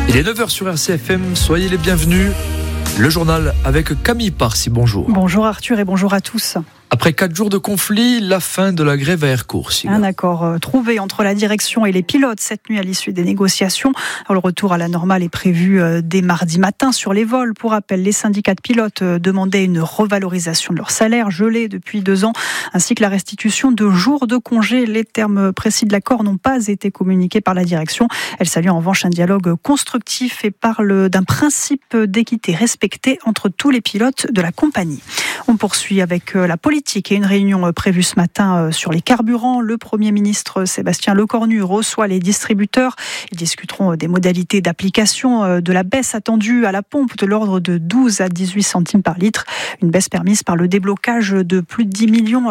Il est 9h sur RCFM, soyez les bienvenus. Le journal avec Camille Parsi, bonjour. Bonjour Arthur et bonjour à tous. Après 4 jours de conflit, la fin de la grève à Aircourt. Un accord trouvé entre la direction et les pilotes cette nuit à l'issue des négociations. Alors, le retour à la normale est prévu dès mardi matin sur les vols. Pour rappel, les syndicats de pilotes demandaient une revalorisation de leur salaire gelé depuis 2 ans, ainsi que la restitution de jours de congé. Les termes précis de l'accord n'ont pas été communiqués par la direction. Elle salue en revanche un dialogue constructif et parle d'un principe d'équité respecté entre tous les pilotes de la compagnie. On poursuit avec la politique et une réunion prévue ce matin sur les carburants. Le Premier ministre Sébastien Lecornu reçoit les distributeurs. Ils discuteront des modalités d'application de la baisse attendue à la pompe de l'ordre de 12 à 18 centimes par litre. Une baisse permise par le déblocage de plus de 10 millions